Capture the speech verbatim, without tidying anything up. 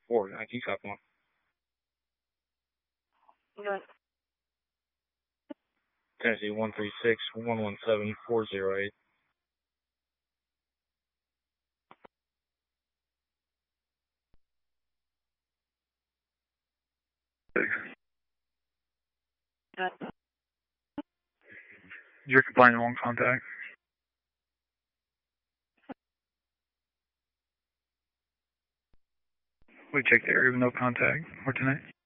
four. I keep up one. Good. Tennessee one three six one one seven four zero eight. Good. You're complying to one contact. We checked the area with no contact for tonight.